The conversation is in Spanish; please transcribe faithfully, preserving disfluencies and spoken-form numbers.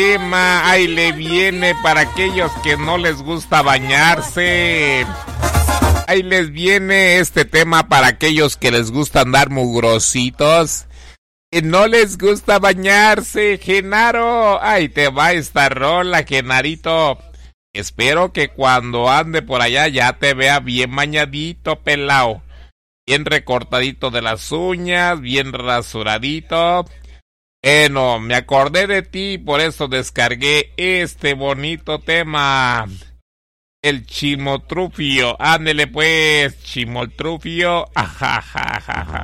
tema, ahí le viene para aquellos que no les gusta bañarse. Ahí les viene este tema para aquellos que les gusta andar mugrositos, que no les gusta bañarse, Genaro. Ahí te va esta rola, Genarito. Espero que cuando ande por allá ya te vea bien bañadito, pelao. Bien recortadito de las uñas, bien rasuradito. Bueno, me acordé de ti, por eso descargué este bonito tema. El chimotrufio. Ándele pues, chimotrufio. Ajajajaja.